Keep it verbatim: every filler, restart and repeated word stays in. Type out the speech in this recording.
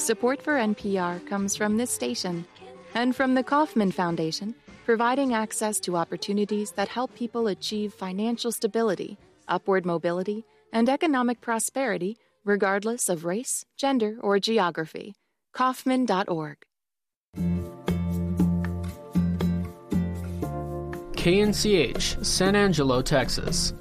Support for N P R comes from this station and from the Kauffman Foundation, providing access to opportunities that help people achieve financial stability, upward mobility, and economic prosperity regardless of race, gender, or geography. Kauffman dot org. K N C H, San Angelo, Texas.